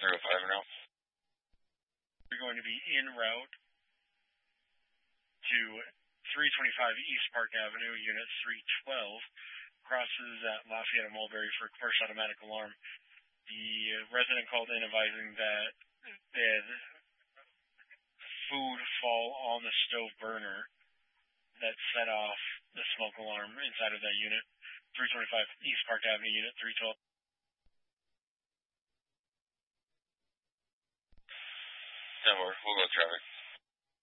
305 now. We're going to be en route to 325 East Park Avenue, Unit 312, crosses at Lafayette and Mulberry for commercial automatic alarm. The resident called in advising that they had food fall on the stove burner that set off the smoke alarm inside of that unit, 325 East Park Avenue, Unit 312. 10-4, we'll go traffic.